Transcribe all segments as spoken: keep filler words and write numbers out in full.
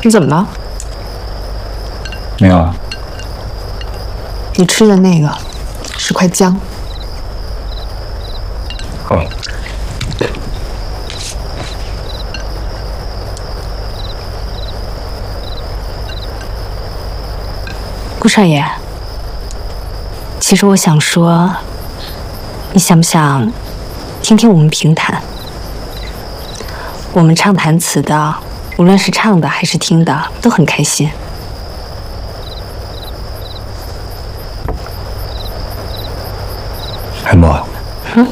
你怎么了？ 没有啊。 你吃的那个是块姜。 哦。 顾少爷，其实我想说，你想不想听听我们评弹？我们唱弹词的，无论是唱的还是听的，都很开心。 海默， 嗯，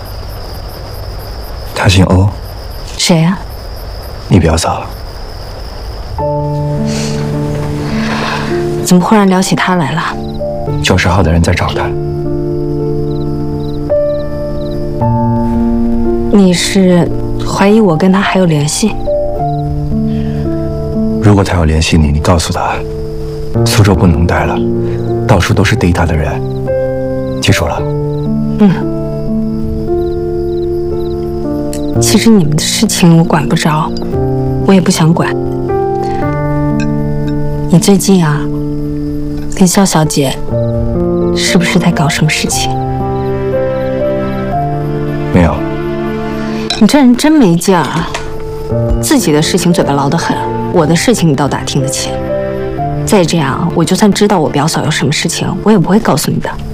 他姓欧。 谁呀？ 你表嫂。 怎么忽然聊起他来了？ 九十号的人在找他。 你是怀疑我跟他还有联系？ 如果他要联系你，你告诉他，苏州不能待了，到处都是地大的人，记住了。 嗯。其实你们的事情我管不着，我也不想管。你最近啊，跟肖小姐是不是在搞什么事情？ 没有。 你这人真没劲儿啊！自己的事情嘴巴牢得很，我的事情你倒打听得起。再这样，我就算知道我表嫂有什么事情，我也不会告诉你的。